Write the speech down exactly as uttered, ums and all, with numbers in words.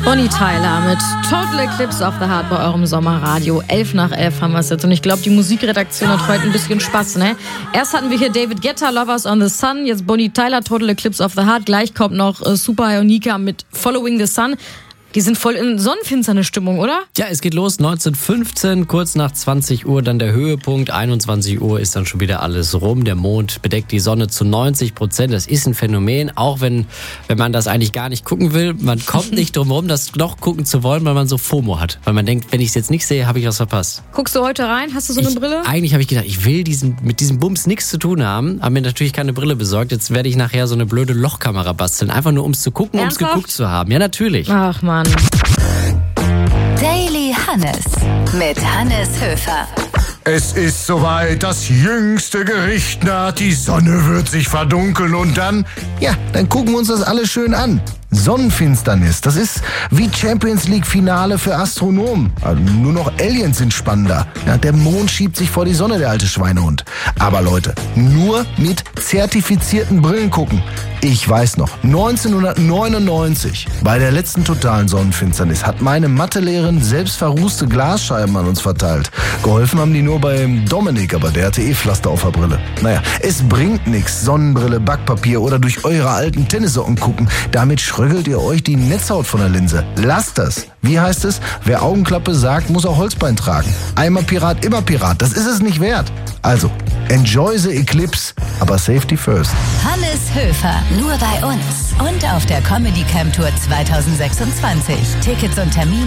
Bonnie Tyler mit Total Eclipse of the Heart bei eurem Sommerradio. Elf nach elf haben wir es jetzt. Und ich glaube, die Musikredaktion hat heute ein bisschen Spaß, ne? Erst hatten wir hier David Guetta, Lovers on the Sun. Jetzt Bonnie Tyler, Total Eclipse of the Heart. Gleich kommt noch äh, Super Ionica mit Following the Sun. Die sind voll in Sonnenfinsternis-Stimmung, oder? Ja, es geht los neunzehn fünfzehn, kurz nach zwanzig Uhr dann der Höhepunkt. einundzwanzig Uhr ist dann schon wieder alles rum. Der Mond bedeckt die Sonne zu neunzig Prozent. Das ist ein Phänomen, auch wenn, wenn man das eigentlich gar nicht gucken will. Man kommt nicht drum herum, das doch gucken zu wollen, weil man so FOMO hat. Weil man denkt, wenn ich es jetzt nicht sehe, habe ich was verpasst. Guckst du heute rein? Hast du so eine ich, Brille? Eigentlich habe ich gedacht, ich will diesen, mit diesem Bums nichts zu tun haben. Habe mir natürlich keine Brille besorgt. Jetzt werde ich nachher so eine blöde Lochkamera basteln. Einfach nur, um es zu gucken, um es geguckt zu haben. Ja, natürlich. Ach, Mann. Daily Hannes mit Hannes Höfer. Es ist soweit, das jüngste Gericht naht, die Sonne wird sich verdunkeln und dann, ja, dann gucken wir uns das alles schön an. Sonnenfinsternis, das ist wie Champions League Finale für Astronomen. Also nur noch Aliens sind spannender. Ja, der Mond schiebt sich vor die Sonne, der alte Schweinehund. Aber Leute, nur mit zertifizierten Brillen gucken. Ich weiß noch, neunzehnhundertneunundneunzig, bei der letzten totalen Sonnenfinsternis, hat meine Mathelehrerin selbst verrußte Glasscheiben an uns verteilt. Geholfen haben die nur beim Dominik, aber der hatte eh Pflaster auf der Brille. Naja, es bringt nichts, Sonnenbrille, Backpapier oder durch eure alten Tennissocken gucken. Damit schrögelt ihr euch die Netzhaut von der Linse. Lasst das. Wie heißt es? Wer Augenklappe sagt, muss auch Holzbein tragen. Einmal Pirat, immer Pirat. Das ist es nicht wert. Also, enjoy the eclipse, aber safety first. Hannes Höfer, nur bei uns. Und auf der Comedy Camp Tour zwanzig sechsundzwanzig. Tickets und Termine